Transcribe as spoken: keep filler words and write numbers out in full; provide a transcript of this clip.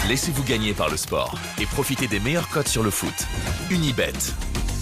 Laissez-vous gagner par le sport et profitez des meilleures cotes sur le foot. Unibet.